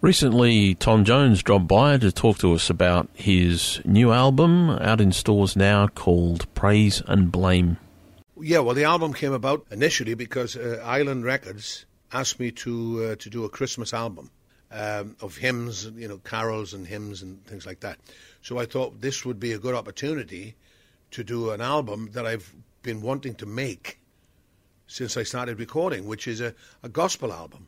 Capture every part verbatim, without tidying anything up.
Recently, Tom Jones dropped by to talk to us about his new album out in stores now called Praise and Blame. Yeah, well, the album came about initially because uh, Island Records asked me to uh, to do a Christmas album um, of hymns, you know, carols and hymns and things like that. So I thought this would be a good opportunity to do an album that I've been wanting to make since I started recording, which is a, a gospel album.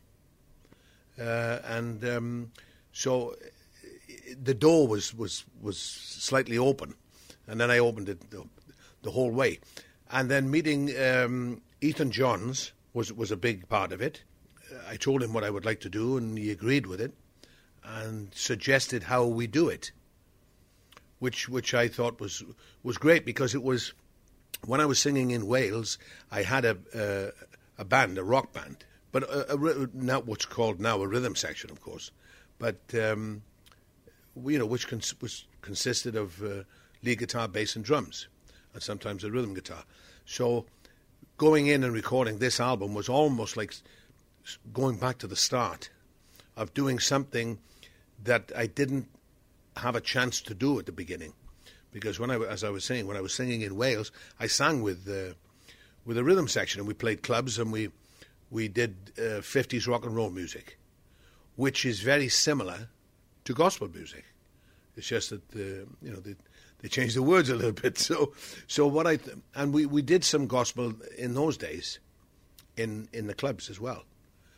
Uh, and um, so the door was, was, was slightly open, and then I opened it the, the whole way. And then meeting um, Ethan Johns was, was a big part of it. I told him what I would like to do, and he agreed with it and suggested how we do it, which which I thought was was great, because it was, when I was singing in Wales, I had a uh, a band, a rock band, but a, a, not what's called now a rhythm section, of course, but um, you know, which, cons- which consisted of uh, lead guitar, bass, and drums, and sometimes a rhythm guitar. So going in and recording this album was almost like going back to the start of doing something that I didn't have a chance to do at the beginning, because when I, as I was saying, when I was singing in Wales, I sang with uh, with a rhythm section, and we played clubs, and we we did uh, fifties rock and roll music, which is very similar to gospel music. It's just that uh, you know they, they changed the words a little bit. So so what I th- and we, we did some gospel in those days, in in the clubs as well.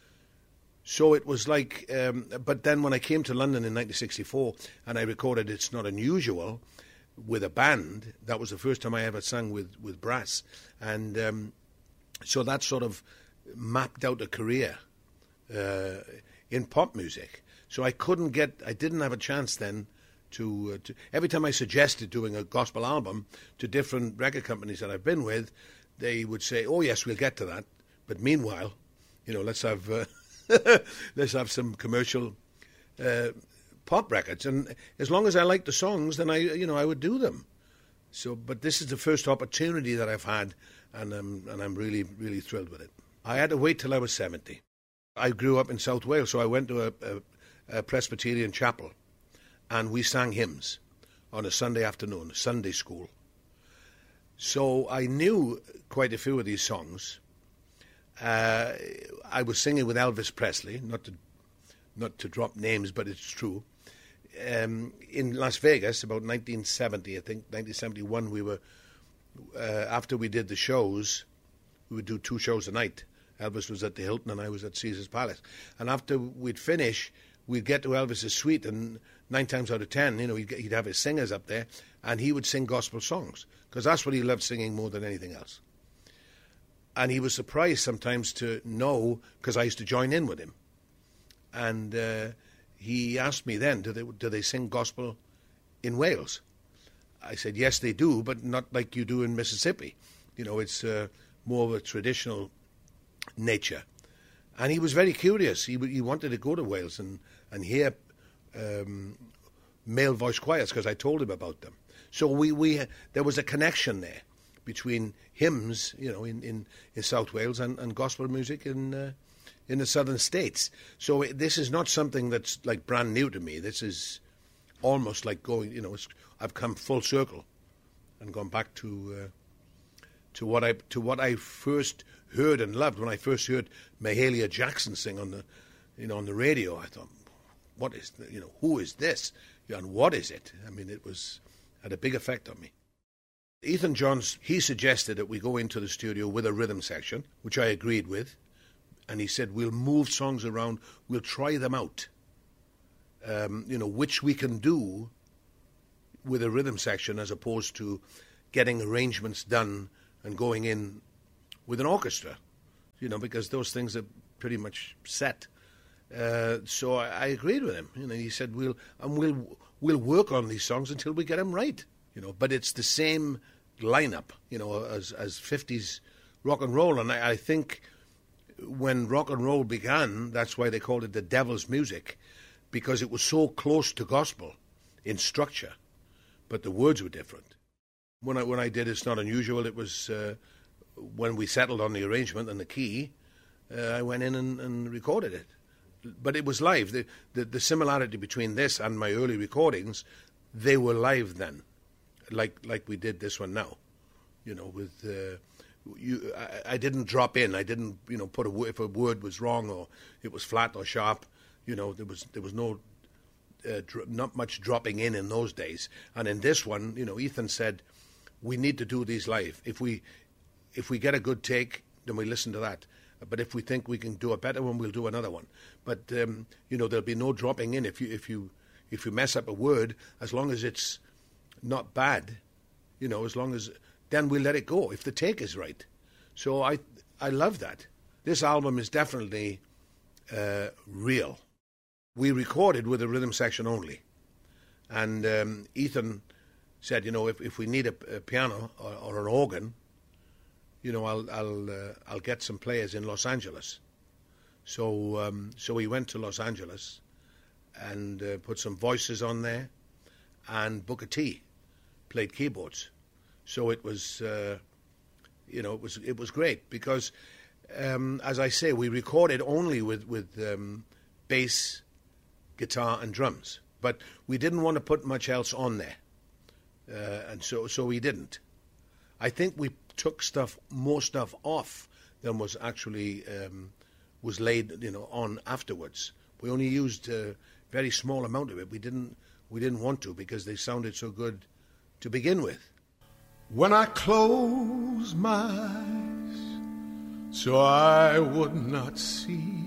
So it was like, um, but then when I came to London in nineteen sixty-four and I recorded It's Not Unusual with a band, that was the first time I ever sang with, with brass. And um, so that sort of mapped out a career uh, in pop music. So I couldn't get, I didn't have a chance then to, uh, to, every time I suggested doing a gospel album to different record companies that I've been with, they would say, oh yes, we'll get to that. But meanwhile, you know, let's have... Uh, let's have some commercial uh, pop records, and as long as I liked the songs, then I, you know, I would do them. So, but this is the first opportunity that I've had, and um, and I'm really, really thrilled with it. I had to wait till I was seventy. I grew up in South Wales, so I went to a, a, a Presbyterian chapel, and we sang hymns on a Sunday afternoon, Sunday school. So I knew quite a few of these songs. Uh, I was singing with Elvis Presley, not to not to drop names, but it's true. Um, in Las Vegas, about nineteen seventy, I think, nineteen seventy-one, we were, uh, after we did the shows, we would do two shows a night. Elvis was at the Hilton and I was at Caesar's Palace. And after we'd finish, we'd get to Elvis's suite, and nine times out of ten, you know, he'd, he'd have his singers up there, and he would sing gospel songs, because that's what he loved singing more than anything else. And he was surprised sometimes to know, because I used to join in with him. And uh, he asked me then, do they, do they sing gospel in Wales? I said, yes, they do, but not like you do in Mississippi. You know, it's uh, more of a traditional nature. And he was very curious. He, he wanted to go to Wales and, and hear um, male voice choirs, because I told him about them. So we, we there was a connection there between hymns, you know, in, in, in South Wales and, and gospel music in uh, in the southern states. So it, this is not something that's like brand new to me. This is almost like going, you know, it's, I've come full circle and gone back to uh, to what I to what I first heard and loved when I first heard Mahalia Jackson sing on the, you know, on the radio. I thought, what is, the, you know, who is this, and what is it? I mean, it was had a big effect on me. Ethan Johns, he suggested that we go into the studio with a rhythm section, which I agreed with, and he said, we'll move songs around, we'll try them out, um, you know, which we can do with a rhythm section as opposed to getting arrangements done and going in with an orchestra, you know, because those things are pretty much set. Uh, so I, I agreed with him. You know, he said, we'll, and we'll, we'll work on these songs until we get them right. You know, but it's the same lineup, you know, as as fifties rock and roll. And I, I think when rock and roll began, that's why they called it the devil's music, because it was so close to gospel in structure, but the words were different. When I when I did It's Not Unusual, it was uh, when we settled on the arrangement and the key, uh, I went in and, and recorded it. but it was live. The, the the similarity between this and my early recordings, they were live then, like like we did this one now. You know, with uh, you, I, I didn't drop in. I didn't, you know, put a word, if a word was wrong or it was flat or sharp. You know, there was there was no uh, dr- not much dropping in in those days. And in this one, you know, Ethan said, we need to do these live. If we if we get a good take, then we listen to that. But if we think we can do a better one, we'll do another one. But um, you know, there'll be no dropping in. If you if you if you mess up a word, as long as it's not bad, you know, as long as then we'll let it go if the take is right. So I I love that. This album is definitely uh, real. We recorded with a rhythm section only, and um, Ethan said, you know, if if we need a, a piano or, or an organ, you know, I'll I'll uh, I'll get some players in Los Angeles. So um, so we went to Los Angeles and uh, put some voices on there, and Booker T played keyboards. So it was, uh, you know, it was it was great because, um, as I say, we recorded only with with um, bass, guitar, and drums, but we didn't want to put much else on there, uh, and so so we didn't. I think we took stuff, more stuff off than was actually um, was laid, you know, on afterwards. We only used a very small amount of it. We didn't we didn't want to because they sounded so good to begin with. When I close my eyes so I would not see